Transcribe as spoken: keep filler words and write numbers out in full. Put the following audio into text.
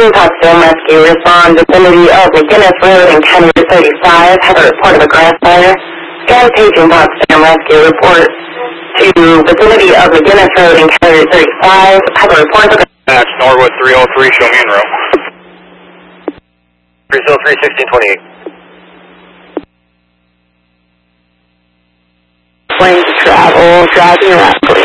Paging Potsdam Rescue, respond vicinity of McGinnis Road and County Route thirty-five. Have a report of a grass fire. Scan Paging Potsdam Rescue, report to vicinity of McGinnis Road and County Route thirty-five. Have a report of a... That's Norwood three oh three, show me en route. three oh three, sixteen twenty-eight. Plane to travel, driving rapidly.